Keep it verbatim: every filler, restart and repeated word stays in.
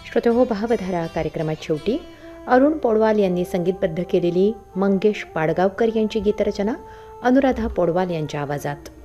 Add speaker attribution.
Speaker 1: श्रोतेहो, भावधारा कार्यक्रमात शेवटी अरुण पौडवाल यांनी संगीतबद्ध केलेली मंगेश पाडगावकर यांची गीतरचना अनुराधा पौडवाल यांच्या आवाजात.